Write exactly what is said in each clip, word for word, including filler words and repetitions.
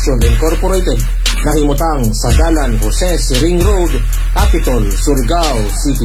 Incorporated nahimutang sa Dalan Jose Siring Road, Capitol, Surigao City.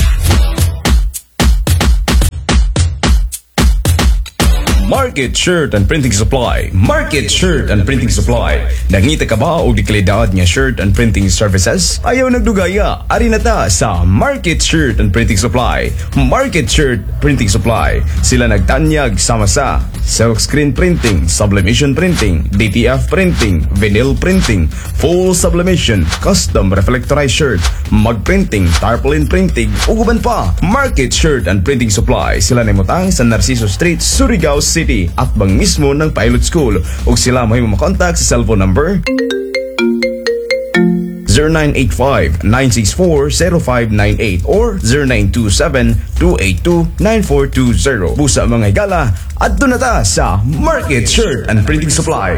Market Shirt and Printing Supply. Market Shirt and Printing Supply. Nangita ka ba o di kalidad nga shirt and printing services? Ayaw nagdugaya. Ari na ta sa Market Shirt and Printing Supply. Market Shirt Printing Supply. Sila nagtanyag sama sa silkscreen printing, sublimation printing, D T F printing, vinyl printing, full sublimation, custom reflectorized shirt, mug printing, tarpaulin printing, uguban pa. Market Shirt and Printing Supply. Sila nimutang sa Narciso Street, Surigao City at bang mismo ng Pilot School. Ug sila mo makontak sa cellphone number zero nine eight five, nine six four, zero five nine eight or zero nine two seven, two eight two, nine four two zero. Busa mga higala, adto na ta sa Market Shirt and Printing Supply.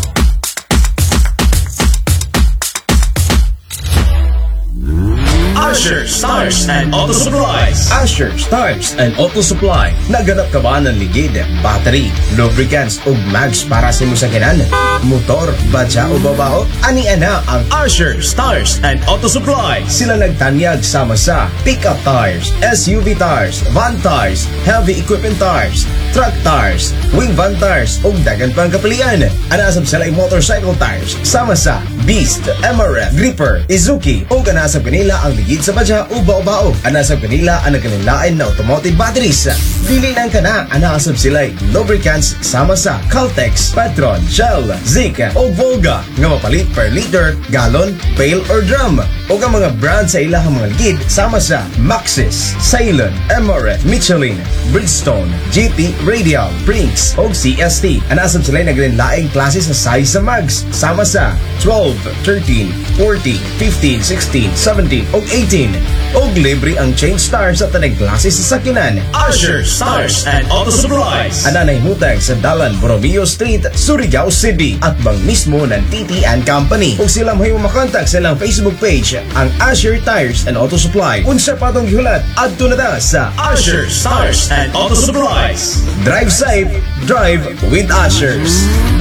Asher Stars and Auto Supplies. Asher Stars and Auto Supply. Naganap ka ba ng ligid, battery, lubricants o mags para sa musakinan, motor, badya o babao? Ani ana ang Asher Stars and Auto Supply. Sila nagtanyag sama sa pickup tires, S U V tires, van tires, heavy equipment tires, truck tires, wing van tires o dagan pang kapilian. Anasab sila ay motorcycle tires sama sa Beast, M R F, Gripper, Izuki o kanasab kanila ang ligid sa badya o bao-bao. Anasab kanila ang nagkanilain na automotive batteries. Dili lang ka na, anasab sila lubricants sama sa Caltex, Petron, Shell, Zika o Volga nga mapalit per liter, gallon, pail or drum. O ang mga brand sa ilahang mga ligid sama sa Maxxis, Ceylon, M R F, Michelin, Bridgestone, G P, Radial, Brinks o C S T. Anasab sila nagkanilaing klase sa size sa mags sama sa twelve, thirteen, fourteen, fifteen, sixteen, seventeen o eighteen. Og libre ang change stars sa tanang klase sa sakinan. Asher Stars and Auto Supplies. Ananay hutang sa Dalan Borromeo Street, Surigao City at bang mismo ng T T and Company. Kung sila mo makontak sa ilang Facebook page, ang Asher Tires and Auto Supply. Unsa patong gihulat, adto na ta sa Asher Stars and Auto Supplies. Drive safe, drive with Ashers.